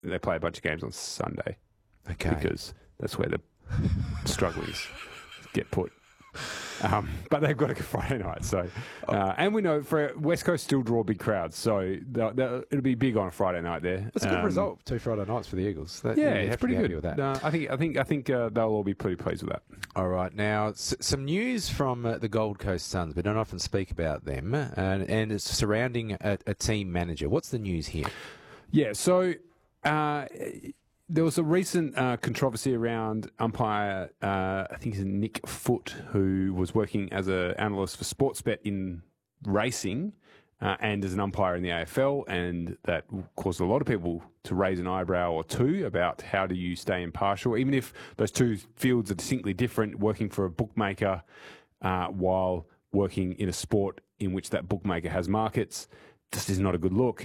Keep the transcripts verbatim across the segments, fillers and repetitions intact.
they play a bunch of games on Sunday. Okay. Because that's where the strugglers get put. Um, but they've got a Friday night, so uh, and we know for West Coast still draw big crowds, so they'll, they'll, it'll be big on a Friday night there. That's a good um, result. Two Friday nights for the Eagles. That, yeah, you it's have pretty to be good. happy with that. Uh, I think I think I think uh, they'll all be pretty pleased with that. All right, now s- some news from uh, the Gold Coast Suns. We don't often speak about them, uh, and, and it's surrounding a, a team manager. What's the news here? Yeah, so. Uh, There was a recent uh, controversy around umpire, uh, I think it's Nick Foote, who was working as an analyst for Sportsbet in racing uh, and as an umpire in the A F L, and that caused a lot of people to raise an eyebrow or two about how do you stay impartial, even if those two fields are distinctly different, working for a bookmaker uh, while working in a sport in which that bookmaker has markets. This is not a good look.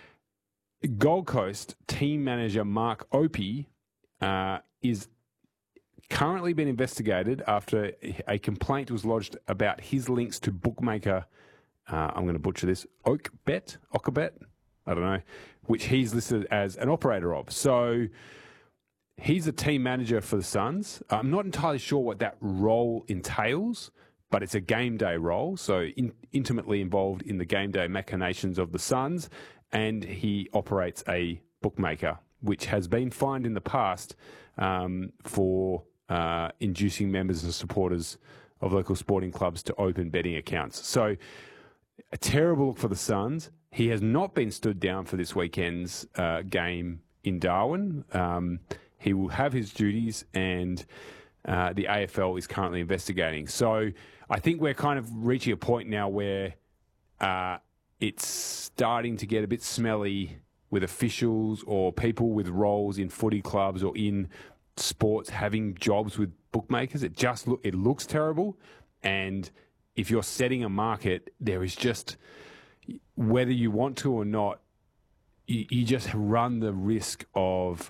Gold Coast team manager Mark Opie uh, is currently being investigated after a complaint was lodged about his links to bookmaker, uh, I'm going to butcher this, Oakbet, Oakbet, I don't know, which he's listed as an operator of. So he's a team manager for the Suns. I'm not entirely sure what that role entails, but it's a game day role, so in, intimately involved in the game day machinations of the Suns. And he operates a bookmaker, which has been fined in the past um, for uh, inducing members and supporters of local sporting clubs to open betting accounts. So a terrible look for the Suns. He has not been stood down for this weekend's uh, game in Darwin. Um, he will have his duties, and uh, the A F L is currently investigating. So I think we're kind of reaching a point now where uh, it's starting to get a bit smelly with officials or people with roles in footy clubs or in sports having jobs with bookmakers. It just look, it looks terrible. And if you're setting a market, there is just, whether you want to or not, you, you just run the risk of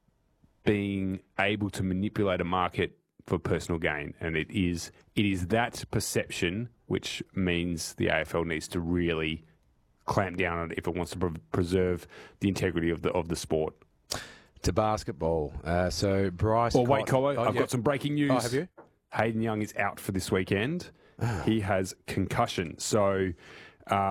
being able to manipulate a market for personal gain. And it is it is that perception which means the A F L needs to really clamp down on it if it wants to pre- preserve the integrity of the of the sport. To basketball. Uh, so Bryce. Oh, wait, Cott- Colo, oh, I've yeah. got some breaking news. Oh, have you? Hayden Young is out for this weekend. Ah. He has concussion. So uh,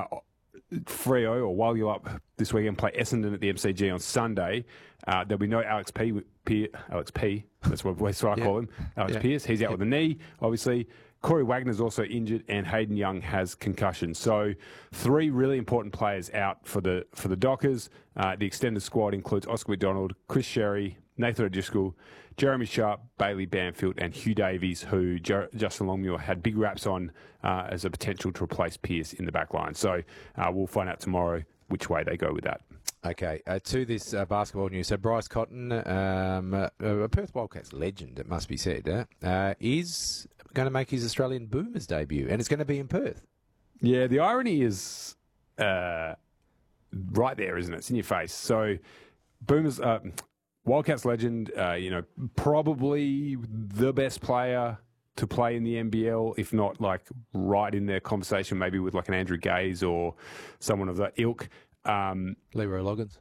Freo, or while you're up this weekend, play Essendon at the M C G on Sunday. Uh, there'll be no Alex P. P Alex P. That's what, that's what I Yeah. call him. Alex Yeah. Pearce. He's out with a knee, obviously. Corey Wagner's also injured, and Hayden Young has concussion. So three really important players out for the for the Dockers. Uh, the extended squad includes Oscar McDonald, Chris Sherry, Nathan O'Driscoll, Jeremy Sharp, Bailey Banfield, and Hugh Davies, who Jer- Justin Longmuir had big raps on uh, as a potential to replace Pearce in the back line. So uh, we'll find out tomorrow which way they go with that. Okay, uh, to this uh, basketball news. So Bryce Cotton, um, uh, a Perth Wildcats legend, it must be said, uh, uh, is going to make his Australian Boomers debut, and it's going to be in Perth. Yeah, the irony is uh, right there, isn't it? It's in your face. So Boomers, uh, Wildcats legend, uh, you know, probably the best player to play in the N B L, if not like right in their conversation, maybe with like an Andrew Gaze or someone of that ilk. Um, Leroy Loggins.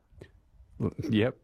Yep.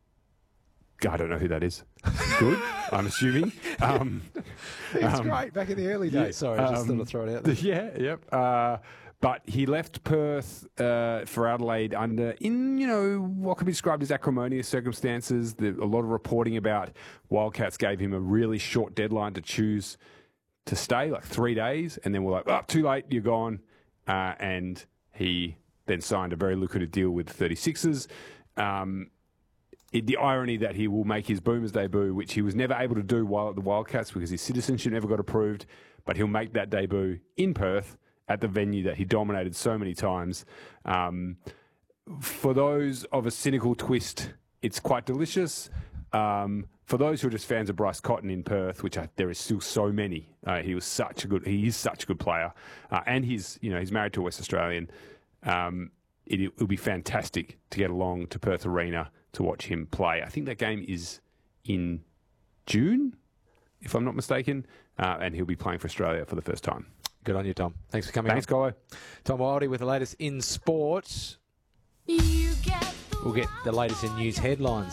I don't know who that is. Good, I'm assuming. Um, It's um, great back in the early days. yeah, Sorry, I just um, thought I'd throw it out there. Yeah, yep. Uh, but he left Perth uh, for Adelaide under, in, you know, what could be described as acrimonious circumstances. There, a lot of reporting about Wildcats gave him a really short deadline to choose to stay, like three days, and then we're like, oh, too late, you're gone. Uh, and he then signed a very lucrative deal with the thirty-sixers. Um, It, the irony that he will make his Boomers debut, which he was never able to do while at the Wildcats because his citizenship never got approved, but he'll make that debut in Perth at the venue that he dominated so many times. Um, for those of a cynical twist, it's quite delicious. Um, for those who are just fans of Bryce Cotton in Perth, which I, there is still so many, uh, he was such a good, he is such a good player, uh, and he's, you know, he's married to a West Australian. Um, it, it will be fantastic to get along to Perth Arena to watch him play. I think that game is in June, if I'm not mistaken, uh, and he'll be playing for Australia for the first time. Good on you, Tom. Thanks for coming Thanks, on. Colo. Tom Wildey with the latest in sport. You get the We'll get the latest in news headlines